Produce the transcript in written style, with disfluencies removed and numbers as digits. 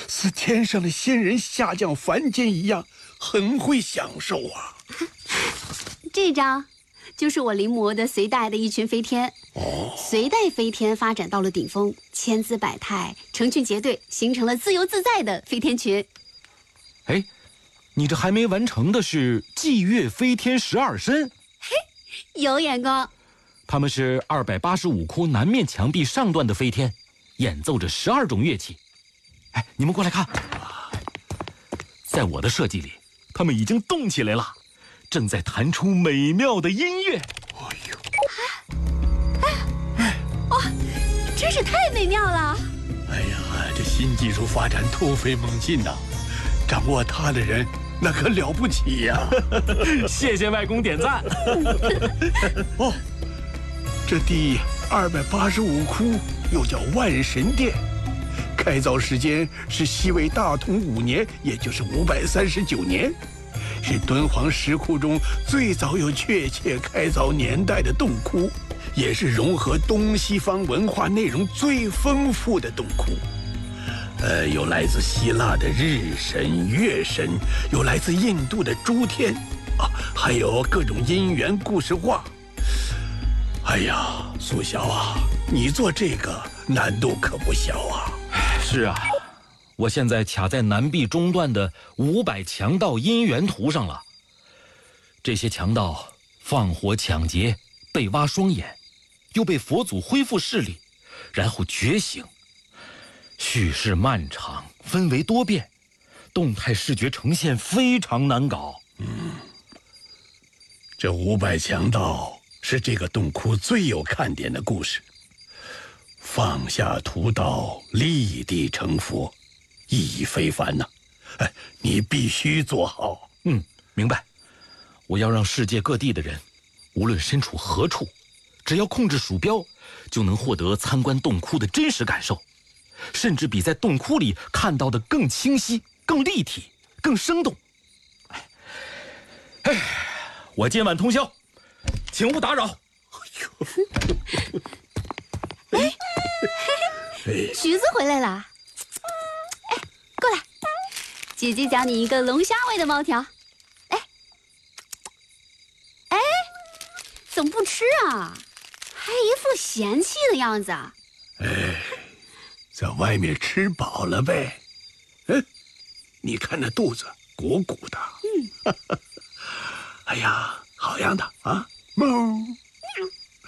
似天上的仙人下降凡间一样，很会享受啊。 这张就是我临摹的隋代的一群飞天。隋代飞天发展到了顶峰，千姿百态，成群结队，形成了自由自在的飞天群。 哎，你这还没完成的是祭月飞天12身。 嘿，有眼光。 他们是285窟南面墙壁上段的飞天，演奏着12种乐器。哎，你们过来看，在我的设计里，他们已经动起来了，正在弹出美妙的音乐。 哇，真是太美妙了！ 哎呀，这新技术发展突飞猛进呐，掌握它的人那可了不起呀！ 谢谢外公点赞。 哦，这第285窟又叫万神殿，开凿时间是西魏大同5年，也就是539年，是敦煌石窟中最早有确切开凿年代的洞窟，也是融合东西方文化内容最丰富的洞窟。有来自希腊的日神、月神，有来自印度的诸天，还有各种姻缘故事画。哎呀，苏小啊，你做这个难度可不小啊！ 是啊，我现在卡在南壁中段的500强盗姻缘图上了。这些强盗放火抢劫，被挖双眼，又被佛祖恢复视力，然后觉醒。叙事漫长，氛围多变，动态视觉呈现非常难搞。 这500强盗是这个洞窟最有看点的故事。放下屠刀，立地成佛，意义非凡呐！哎，你必须做好。 明白。我要让世界各地的人，无论身处何处，只要控制鼠标，就能获得参观洞窟的真实感受，甚至比在洞窟里看到的更清晰、更立体、更生动。我今晚通宵，请勿打扰。 橘子回来了，哎，过来，姐姐教你一个龙虾味的猫条。哎，怎么不吃啊？还一副嫌弃的样子。 在外面吃饱了呗。你看那肚子鼓鼓的。哎呀，好样的啊，猫。